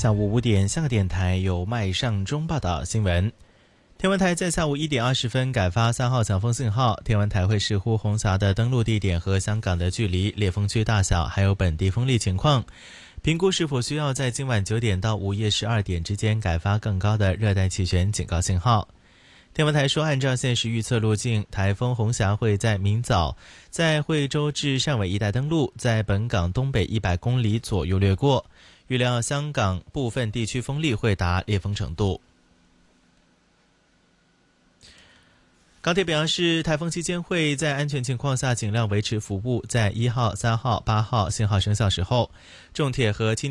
下午5点，香港電台有麥尚中報道新聞。天文台在下午1點20分改發3號強風信號，天文台會視乎紅霞的登陸地點和香港的距離、烈風區大小，還有本地風力情況，評估是否需要在今晚9點到午夜12點之間改發更高的熱帶氣旋警告信號。天文台說，按照現時預測路徑，颱風紅霞會在明早在惠州至汕尾一帶登陸，在本港東北100公里左右掠過，預料香港部分地區風力會達烈風程度。港鐵表示，颱風期間會在安全情況下盡量維持服務，在1號、3號、8號信號生效時候，重鐵和輕